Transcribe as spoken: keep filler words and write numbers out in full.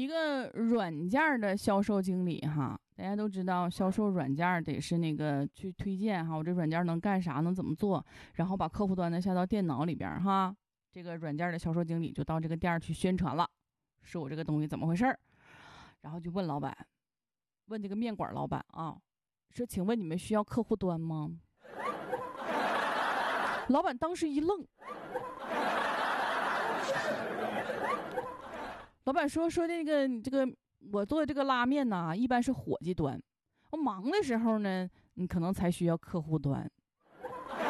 一个软件的销售经理哈，大家都知道销售软件得是那个去推荐哈，我这软件能干啥，能怎么做，然后把客户端呢下到电脑里边哈。这个软件的销售经理就到这个店去宣传了，说我这个东西怎么回事，然后就问老板，问这个面馆老板啊，说请问你们需要客户端吗？老板当时一愣，老板说说那个这个我做的这个拉面呢，一般是伙计端，我忙的时候呢，你可能才需要客户端。